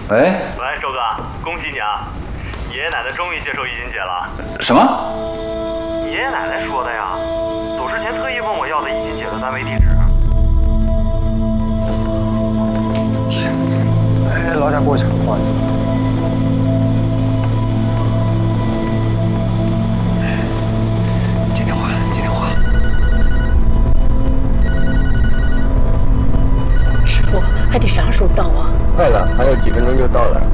喂， 周哥，恭喜你啊！爷爷奶奶终于接受易锦姐了。 什么？ 爷爷奶奶说的呀，走之前特意问我要的易锦姐的单位地址。 天，哎，劳驾过一下，不好意思。接电话，接电话。 师傅，还得啥时候到啊？ 快了，还有几分钟就到了。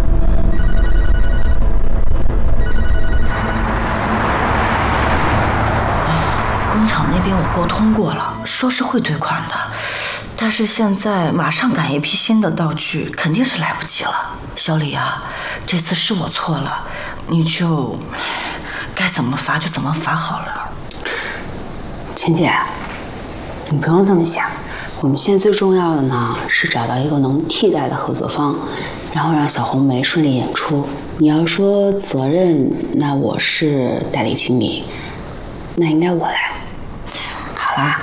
工厂那边我沟通过了，说是会退款的，但是现在马上赶一批新的道具，肯定是来不及了。小李啊，这次是我错了，你就该怎么罚就怎么罚好了。 晴姐，你不用这么想，我们现在最重要的呢是找到一个能替代的合作方，然后让小红梅顺利演出。你要说责任，那我是代理经理，那应该我来。好啦，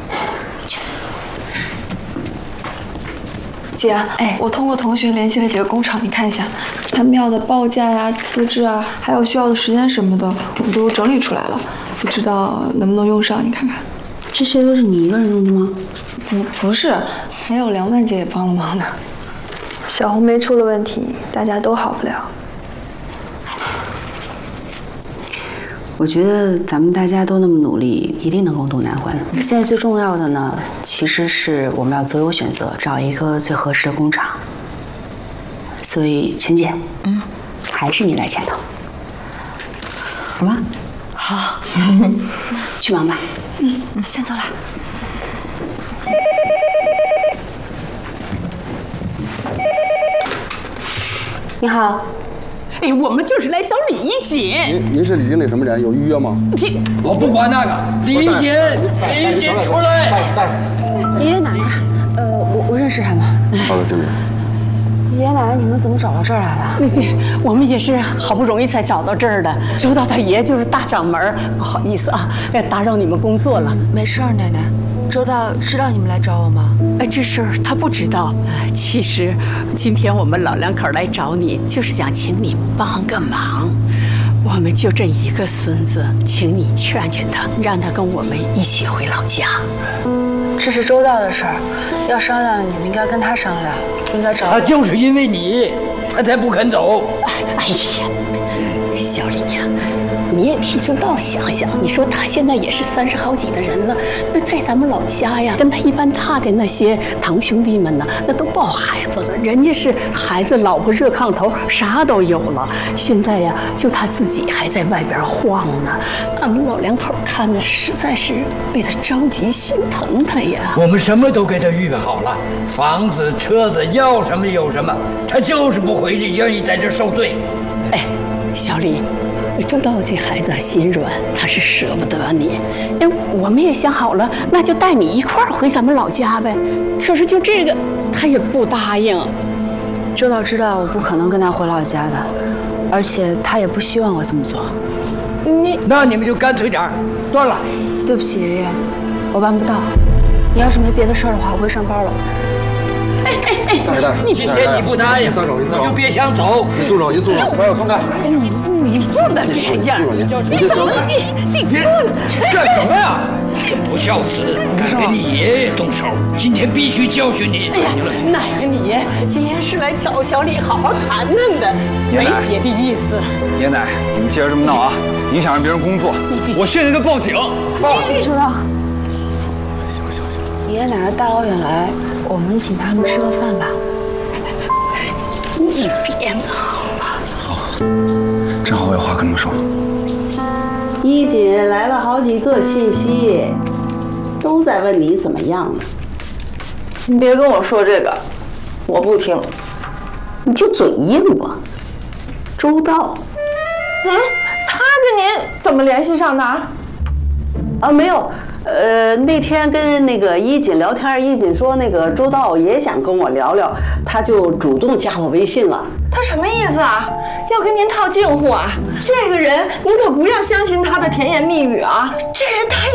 姐，哎，我通过同学联系了几个工厂，你看一下，他们要的报价呀、资质啊，还有需要的时间什么的，我都整理出来了，不知道能不能用上，你看看。 这些都是你一个人弄的吗？ 不是，还有梁曼姐也帮了忙呢。小红梅出了问题，大家都好不了。 我觉得咱们大家都那么努力，一定能共度难关。现在最重要的呢，其实是我们要择优选择，找一个最合适的工厂。所以，陈姐，还是你来牵头，好吗？ 好， 去忙吧。 先走了。 你好。 哎，我们就是来找李一锦。 您是李经理什么人？有预约吗？ 我不管那个，李一锦出来！ 爷爷奶奶，我认识他们。 好的，经理。 爷爷奶奶，你们怎么找到这儿来了？ 我们也是好不容易才找到这儿的。周道他爷就是大掌门，不好意思啊，打扰你们工作了。 没事儿，奶奶。周道知道你们来找我吗？ 这事儿他不知道。其实，今天我们老两口来找你，就是想请你帮个忙。我们就这一个孙子，请你劝劝他，让他跟我们一起回老家。 这是周道的事儿，要商量你们应该跟他商量，应该找他就是因为你，他才不肯走。 哎呀，小李呀，你也替周道想想，你说他现在也是30好几的人了，那在咱们老家呀，跟他一般大的那些堂兄弟们呢，那都抱孩子了，人家是孩子、老婆热炕头，啥都有了。现在呀，就他自己还在外边晃呢，俺们老两口看着实在是为他着急，心疼他呀。 我们什么都给他预备好了，房子、车子，要什么有什么，他就是不回去，愿意在这受罪。 哎，小李。周道这孩子心软，他是舍不得你。哎，我们也想好了，那就带你一块儿回咱们老家呗。可是就这个，他也不答应。 周道知道我不可能跟他回老家的，而且他也不希望我这么做。 那你们就干脆点儿，断了。 对不起，爷爷，我办不到。你要是没别的事儿的话，我回上班了。 今天你不答应，你就别想走。 您松手，您松手，把我松开。 你不能这样，你怎么你不能干什么呀？不孝子，敢跟你爷爷动手，今天必须教训你。 哎呀，奶奶你今天是来找小李好好谈谈的，没别的意思。 爷奶，你们接着这么闹啊，影响让别人工作，我现在就报警！ 报警！周道，行，爷爷奶奶大老远来，我们请他们吃个饭吧。 你别闹了。 好，正好我有话跟他们说。 一锦来了好几个信息，都在问你怎么样了。 你别跟我说这个，我不听。 你这嘴硬吧？周道， 他跟您怎么联系上的？ 啊，没有。那天跟那个一锦聊天，一锦说那个周道也想跟我聊聊，他就主动加我微信了。 他什么意思啊？要跟您套近乎啊？这个人您可不要相信他的甜言蜜语啊！这人太